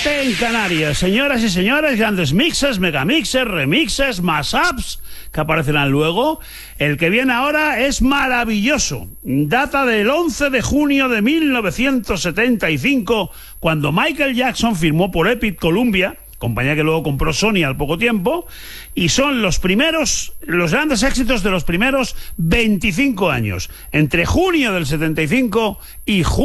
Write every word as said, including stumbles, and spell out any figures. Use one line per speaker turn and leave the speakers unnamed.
Suerte en Canarias, señoras y señores, grandes mixes, megamixes, remixes, mashups que aparecerán luego. El que viene ahora es maravilloso. Data del once de junio de mil novecientos setenta y cinco, cuando Michael Jackson firmó por Epic Columbia, compañía que luego compró Sony al poco tiempo, y son los primeros, los grandes éxitos de los primeros veinticinco años, entre junio del setenta y cinco y junio